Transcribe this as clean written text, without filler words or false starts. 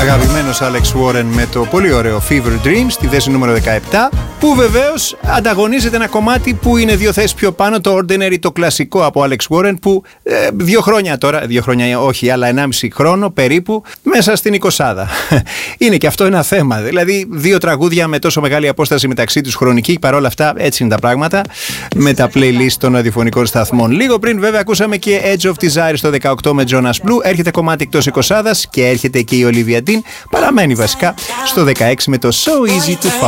Αγαπημένος Alex Warren με το πολύ ωραίο Fever Dreams στη θέση νούμερο 17, που βεβαίως ανταγωνίζεται ένα κομμάτι που είναι 2 θέσεις πιο πάνω, το Ordinary, το κλασικό από Alex Warren, που 2 χρόνια τώρα, 2 χρόνια όχι, αλλά 1,5 χρόνο περίπου, μέσα στην 20. Είναι και αυτό ένα θέμα, δηλαδή 2 τραγούδια με τόσο μεγάλη απόσταση μεταξύ τους χρονική, παρόλα αυτά έτσι είναι τα πράγματα με τα playlist των ραδιοφωνικών σταθμών. Λίγο πριν βέβαια ακούσαμε και Edge of Desire στο 18 με Jonas Blue, έρχεται κομμάτι εκτός 20 και έρχεται και η Olivia Dean, παραμένει βασικά στο 16 με το So Easy to Fall.